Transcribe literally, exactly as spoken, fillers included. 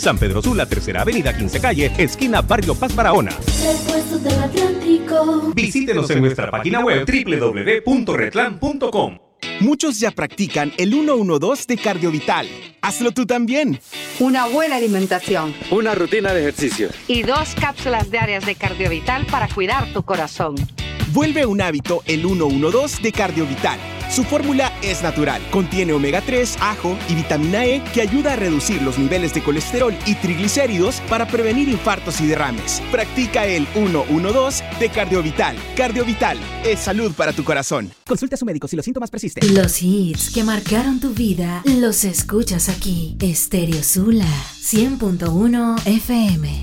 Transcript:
San Pedro Sula, Tercera Avenida, quince Calle, esquina Barrio Paz Barahona. Repuestos del Atlántico. Visítenos en nuestra página web doble u doble u doble u punto redlan punto com. Muchos ya practican el ciento doce de Cardiovital. Hazlo tú también. Una buena alimentación. Una rutina de ejercicio. Y dos cápsulas diarias de Cardiovital para cuidar tu corazón. Vuelve un hábito el ciento doce de Cardiovital. Su fórmula es natural, contiene omega tres, ajo y vitamina E que ayuda a reducir los niveles de colesterol y triglicéridos para prevenir infartos y derrames. Practica el ciento doce de Cardiovital. Cardiovital es salud para tu corazón. Consulte a su médico si los síntomas persisten. Los hits que marcaron tu vida los escuchas aquí. Estéreo Sula cien punto uno F M.